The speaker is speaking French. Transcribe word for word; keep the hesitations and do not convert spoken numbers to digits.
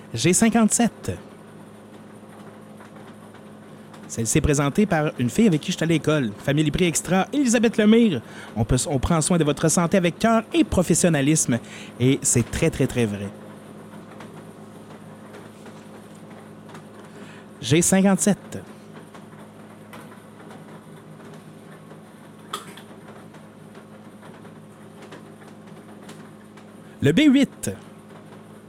J'ai cinquante-sept. Celle-ci est présentée par une fille avec qui je suis à l'école. Famille Prix Extra, Elisabeth Lemire. On, peut, on prend soin de votre santé avec cœur et professionnalisme. Et c'est très, très, très vrai. J'ai cinquante-sept. Le B huit.